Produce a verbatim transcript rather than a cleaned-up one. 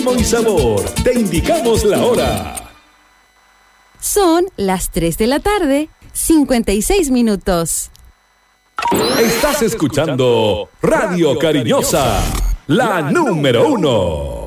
ritmo y sabor. Te indicamos la hora. Son las tres de la tarde, cincuenta y seis minutos. Estás escuchando Radio Cariñosa, la número uno.